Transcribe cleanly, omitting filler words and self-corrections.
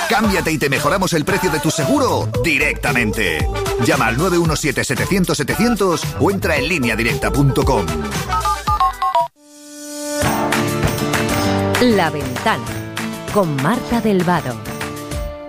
Cámbiate y te mejoramos el precio de tu seguro directamente. Llama al 917-700-700 o entra en lineadirecta.com. La Ventana, con Marta del Vado.